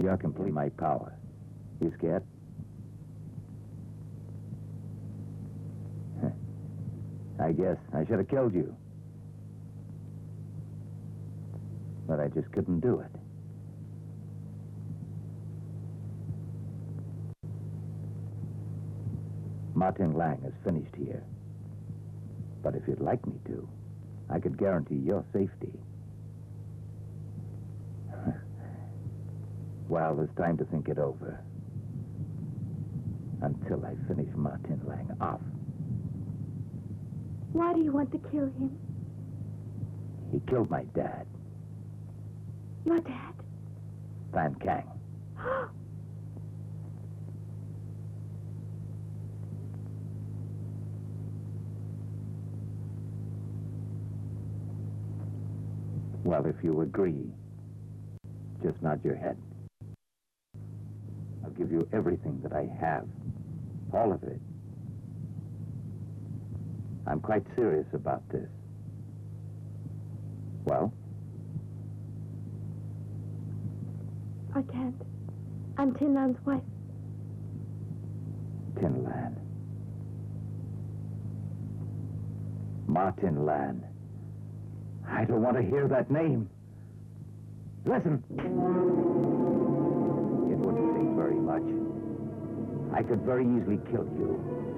You're complete my power. You scared? I guess I should have killed you. But I just couldn't do it. Martin Lang is finished here. But if you'd like me to, I could guarantee your safety. Well, there's time to think it over. Until I finish Martin Lang off. Why do you want to kill him? He killed my dad, Your dad? Van Kang. Well, if you agree, just nod your head. I'll give you everything that I have. All of it. I'm quite serious about this. Well? I can't. I'm Tin Lan's wife. Tin Lan. Martin Lan. I don't want to hear that name. Listen. It wouldn't take very much. I could very easily kill you.